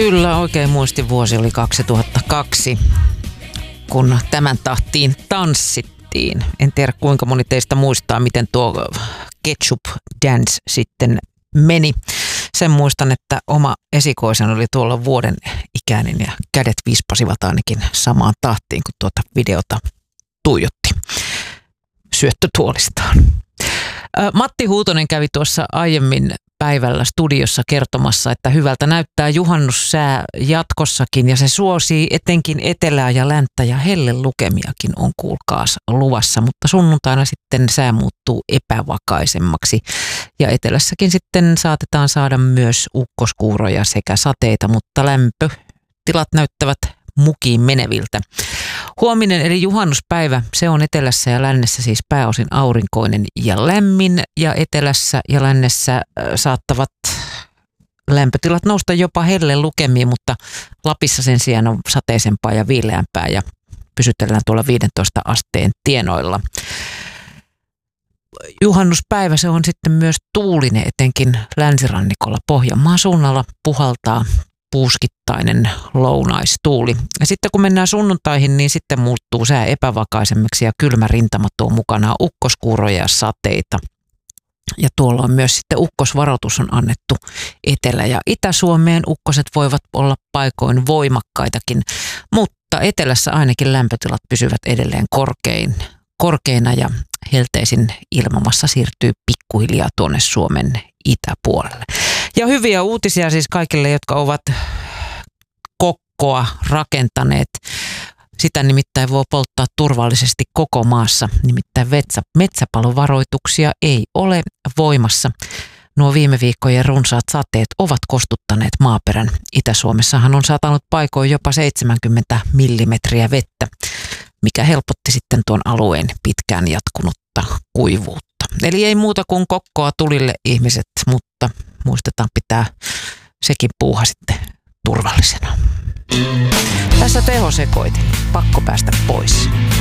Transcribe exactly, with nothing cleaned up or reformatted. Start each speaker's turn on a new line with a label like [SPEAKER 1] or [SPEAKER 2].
[SPEAKER 1] Kyllä, oikein muistivuosi oli kaksituhattakaksi, kun tämän tahtiin tanssittiin. En tiedä kuinka moni teistä muistaa, miten tuo Ketchup Dance sitten meni. Sen muistan, että oma esikoisen oli tuolla vuoden ikäinen ja kädet vispasivat ainakin samaan tahtiin, kun tuota videota tuijotti syöttötuolistaan. Matti Huutonen kävi tuossa aiemmin päivällä studiossa kertomassa, että hyvältä näyttää juhannussää jatkossakin ja se suosii etenkin etelää ja länttä ja hellelukemiakin on kuulkaas luvassa, mutta sunnuntaina sitten sää muuttuu epävakaisemmaksi ja etelässäkin sitten saatetaan saada myös ukkoskuuroja sekä sateita, mutta lämpötilat näyttävät mukiin meneviltä. Huominen eli juhannuspäivä, se on etelässä ja lännessä siis pääosin aurinkoinen ja lämmin ja etelässä ja lännessä saattavat lämpötilat nousta jopa hellen lukemiin, mutta Lapissa sen sijaan on sateisempaa ja viileämpää ja pysytellään tuolla viidentoista asteen tienoilla. Juhannuspäivä se on sitten myös tuulinen, etenkin länsirannikolla Pohjanmaan suunnalla puhaltaa puuskittainen lounaistuuli. Ja sitten kun mennään sunnuntaihin, niin sitten muuttuu sää epävakaisemmaksi ja kylmä rintama tuo mukanaan ukkoskuuroja ja sateita. Ja tuolla on myös sitten ukkosvaroitus on annettu Etelä- ja Itä-Suomeen. Ukkoset voivat olla paikoin voimakkaitakin, mutta etelässä ainakin lämpötilat pysyvät edelleen korkein, korkeina ja helteisin ilmamassa siirtyy pikkuhiljaa tuonne Suomen itäpuolelle. Ja hyviä uutisia siis kaikille, jotka ovat kokkoa rakentaneet. Sitä nimittäin voi polttaa turvallisesti koko maassa. Nimittäin metsä, metsäpalovaroituksia ei ole voimassa. Nuo viime viikkojen runsaat sateet ovat kostuttaneet maaperän. Itä-Suomessahan on satanut paikoin jopa seitsemänkymmentä millimetriä vettä, mikä helpotti sitten tuon alueen pitkään jatkunutta kuivuutta. Eli ei muuta kuin kokkoa tulille ihmiset, mutta muistetaan pitää sekin puuha sitten turvallisena. Tässä tehosekoitin. Pakko päästä pois.